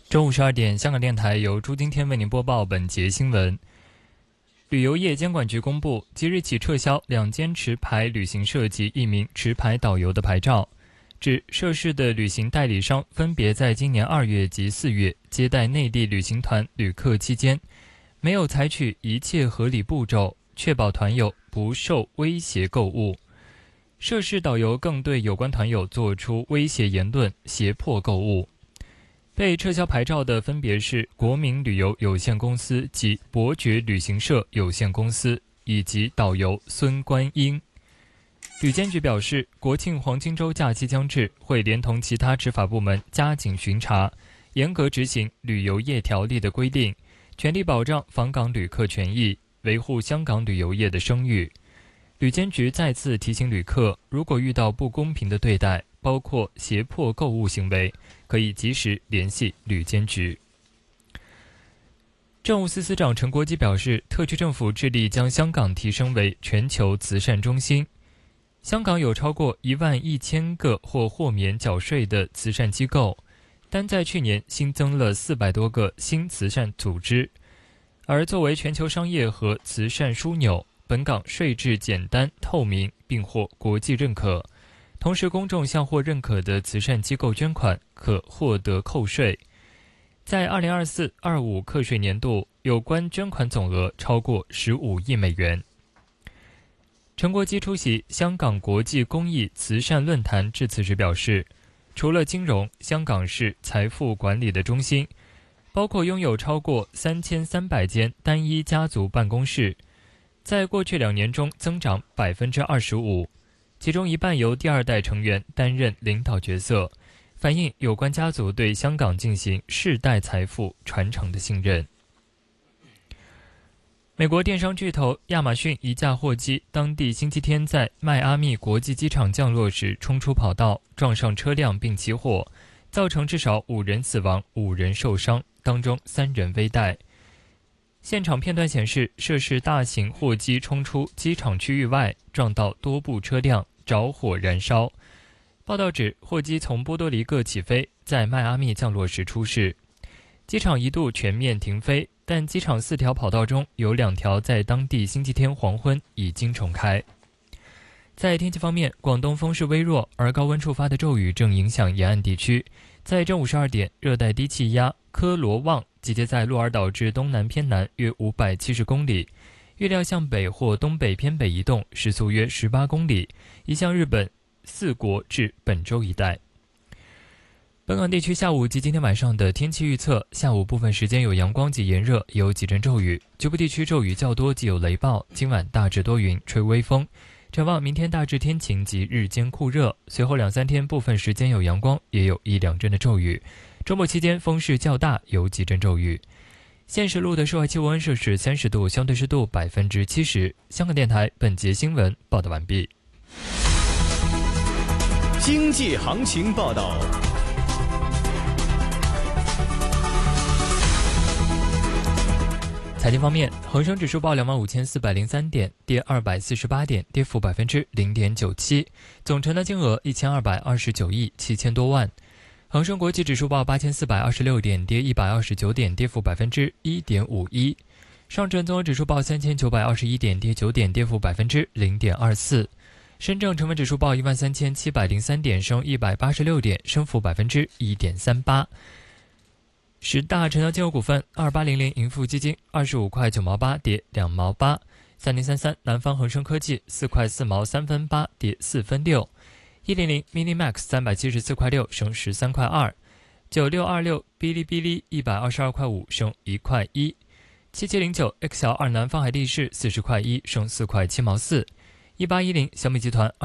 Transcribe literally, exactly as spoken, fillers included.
中午十二点，香港电台由朱今天为您播报本节新闻。旅游业监管局公布，即日起撤销两间持牌旅行社及一名持牌导游的牌照，指涉事的旅行代理商分别在今年二月及四月接待内地旅行团旅客期间，没有采取一切合理步骤，确保团友不受威胁购物。涉事导游更对有关团友做出威胁言论，胁迫购物。被撤销牌照的分别是国民旅游有限公司及伯爵旅行社有限公司，以及导游孙观英。旅监局表示，国庆黄金周假期将至，会连同其他执法部门加紧巡查，严格执行旅游业条例的规定，全力保障访港旅客权益，维护香港旅游业的声誉。旅监局再次提醒旅客，如果遇到不公平的对待，包括胁迫购物行为，可以及时联系旅监局。政务司司长陈国基表示，特区政府致力将香港提升为全球慈善中心。香港有超过一万一千个或豁免缴税的慈善机构，单在去年新增了四百多个新慈善组织。而作为全球商业和慈善枢纽，本港税制简单透明，并获国际认可。同时，公众向获认可的慈善机构捐款可获得扣税。在二零二四二五课税年度，有关捐款总额超过十五亿美元。陈国基出席香港国际公益慈善论坛致辞时表示，除了金融，香港是财富管理的中心，包括拥有超过三千三百间单一家族办公室，在过去两年中增长百分之二十五。其中一半由第二代成员担任领导角色，反映有关家族对香港进行世代财富传承的信任。美国电商巨头亚马逊一架货机当地星期天在迈阿密国际机场降落时冲出跑道，撞上车辆并起火，造成至少五人死亡、五人受伤，当中三人危殆。现场片段显示，涉事大型货机冲出机场区域外，撞到多部车辆，着火燃烧。报道指，货机从波多黎各起飞，在迈阿密降落时出事。机场一度全面停飞，但机场四条跑道中有两条在当地星期天黄昏已经重开。在天气方面，广东风势微弱，而高温触发的骤雨正影响沿岸地区。在正午十二点，热带低气压科罗旺集结在鹿儿岛至东南偏南约五百七十公里，预料向北或东北偏北移动，时速约十八公里，移向日本四国至本州一带。本港地区下午及今天晚上的天气预测，下午部分时间有阳光及炎热，有几阵骤雨，局部地区骤雨较多，既有雷暴。今晚大致多云，吹微风。展望明天大致天晴及日间酷热，随后两三天部分时间有阳光，也有一两阵的骤雨。周末期间风势较大，有几阵骤雨。现时录的室外气温摄氏三十度，相对湿度百分之七十。香港电台本节新闻报道完毕。 经济行情报道。 财经方面，恒生指数报两万五千四百零三点，跌二百四十八点，跌幅百分之零点九七，总成交金额一千二百二十九亿七千多万。恒生国际指数报八千四百二十六点，跌一百二十九点，跌幅百分之一点五一。上证综合指数报三千九百二十一点，跌九点，跌幅百分之零点二四。深证成分指数报一万三千七百零三点，升一百八十六点，升幅百分之一点三八。十大成交金额股份：二八零零盈富基金二十五块九毛八，跌两毛八；三零三三南方恒生科技四块四毛三分八，跌四分六；一零零 Minimax 三百七十四块六，升十三块二；九六二六哔哩哔哩一百二十二块五，升一块一；七七零九 X L 二南方海力士四十块一，升四块七毛四；一八一零小米集团